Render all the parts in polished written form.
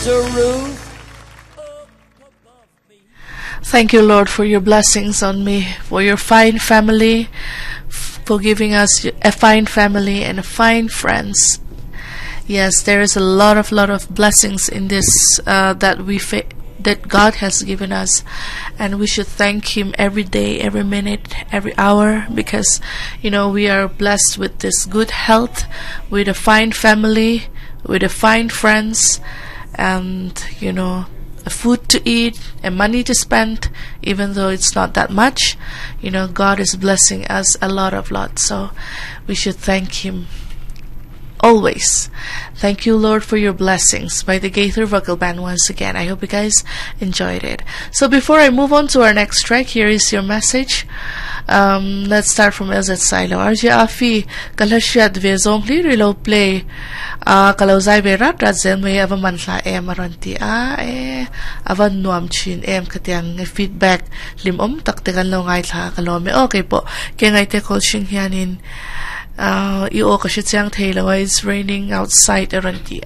Thank you, Lord, for your blessings on me, for your fine family, for giving us a fine family and fine friends. Yes, there is a lot of blessings in this that God has given us, and we should thank Him every day, every minute, every hour, because we are blessed with this good health, with a fine family, with a fine friends, and a food to eat and money to spend, even though it's not that much. God is blessing us a lot, so we should thank Him always. Thank you, Lord, for your blessings by the Gaither Vocal Band once again. I hope you guys enjoyed it. So before I move on to our next track, here is your message. Let's start from LZ Silo. RJ Afi Kalashiat Vezongli Relo Play Kalauzai Berat Razel May Avamantla Maranti Avan Nuam Chin Katiang feedback Limom Taktegan Longai Tla Kalome. Okay po. Kaya ngay te coaching hianin iyo kasi siyang Taylor, it's raining outside aranti.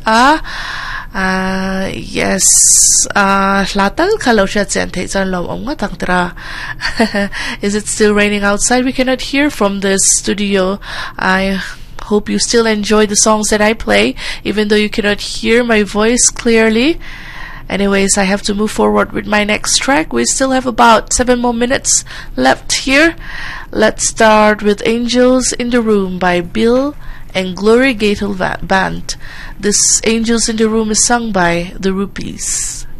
Yes, latal kalau siya siyang Taylor lom nga tangtra. Is it still raining outside? We cannot hear from the studio. I hope you still enjoy the songs that I play, even though you cannot hear my voice clearly. Anyways, I have to move forward with my next track. We still have about 7 more minutes left here. Let's start with Angels in the Room by Bill and Glory Gaither Band. This Angels in the Room is sung by the Rupees.